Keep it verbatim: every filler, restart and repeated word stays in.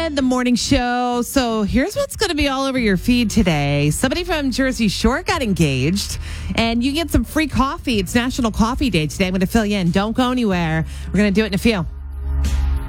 in the morning show. So here's what's going to be all over your feed today. Somebody from Jersey Shore got engaged, and you get some free coffee. It's National Coffee Day today. I'm going to fill you in. Don't go anywhere. We're going to do it in a few.